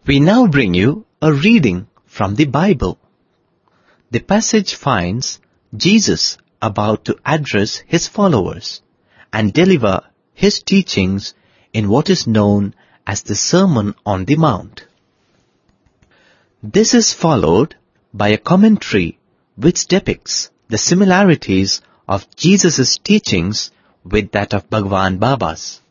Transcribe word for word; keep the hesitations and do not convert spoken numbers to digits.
We now bring you a reading from the Bible. The passage finds Jesus about to address his followers and deliver his teachings in what is known as the Sermon on the Mount. This is followed by a commentary which depicts the similarities of Jesus' teachings with that of Bhagwan Baba's.